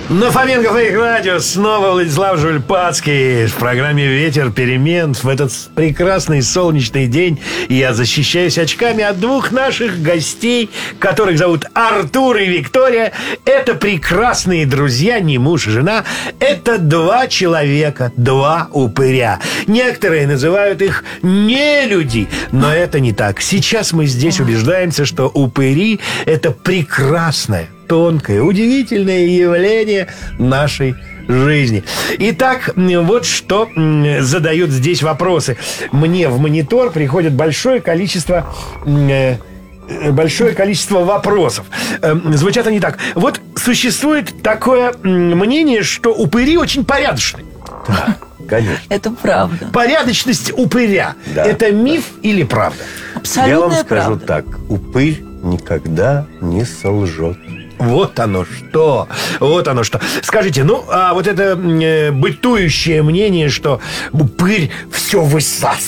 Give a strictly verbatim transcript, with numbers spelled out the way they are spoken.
На Фоменко Фейк Радио снова Владислав Жульпацкий в программе «Ветер перемен». В этот прекрасный солнечный день я защищаюсь очками от двух наших гостей, которых зовут Артур и Виктория. Это прекрасные друзья, не муж и жена. Это два человека, два упыря. Некоторые называют их нелюди, но это не так. Сейчас мы здесь убеждаемся, что упыри – это прекрасное, тонкое, удивительное явление нашей жизни. Итак, вот что задают здесь вопросы. Мне в монитор приходит большое количество... Большое количество вопросов. Звучат они так. Вот существует такое мнение, что упыри очень порядочные. Да, конечно. Это правда. Порядочность упыря. Да. Это миф или правда? Абсолютная Я вам скажу правда. так. Упырь никогда не солжет. Вот оно что. Вот оно что. Скажите, ну, а вот это э, бытующее мнение, что упырь все высасывает.